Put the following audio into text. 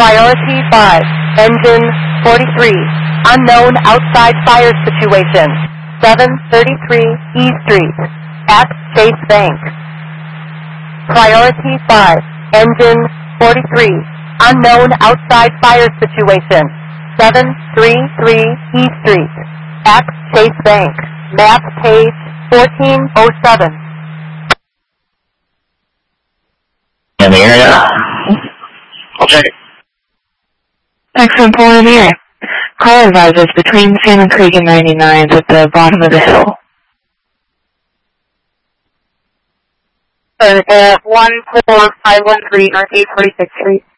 Priority 5, engine 43, unknown outside fire situation, 733 E Street, at Chase Bank. Priority 5, engine 43, unknown outside fire situation, 733 E Street, at Chase Bank. Map page 1407. In the area. Okay. Excellent point in the area. Call advises between Salmon Creek and 99 at the bottom of the hill. 14513 North 846th Street.